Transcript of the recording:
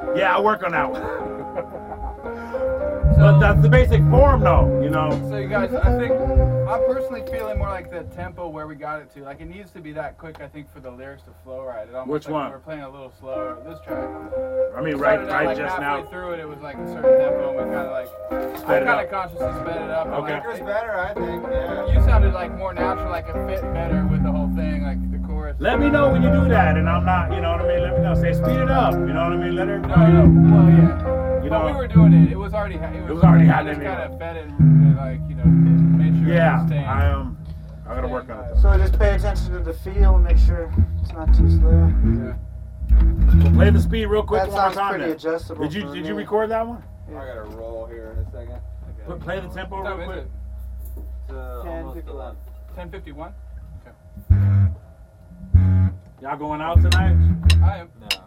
Yeah, I'll work on that one. But that's the basic form, though, you know. So you guys, I think I'm personally feeling more like the tempo where we got it to. Like it needs to be that quick, I think, for the lyrics to flow right. It almost Which like one? We're playing a little slower. This track. I mean, Started right out, like, just halfway now. through it, it was like a certain tempo, and we kind of like, Sped it I kind up. of consciously sped it up. and, Okay. like, It was better, I think. Yeah. you sounded like more natural, like it fit better with the whole thing, like the chorus. Let me know when you do that, and I'm not, you know what I mean? Let me know. Say, speed it up, you know what I mean? Let everybody No, well, yeah. You But know, we were doing it. It was already. It was already I happening, just yeah. kind of fed it, and, like made sure. Yeah, it was staying. I gotta work on it. So just pay attention to the feel and make sure it's not too slow. Yeah. We'll play the speed real quick That one more sounds time. pretty then. adjustable. Did you for did me. you record that one? I gotta roll here in a second. Play the tempo What real time is quick. it? It's almost 10:51. 10:51. Y'all going out tonight? I am. No.